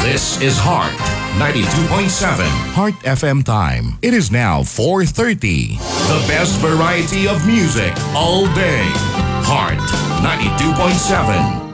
This is Heart 92.7 Heart FM time. It is now 4:30. The best variety of music all day. Heart 92.7.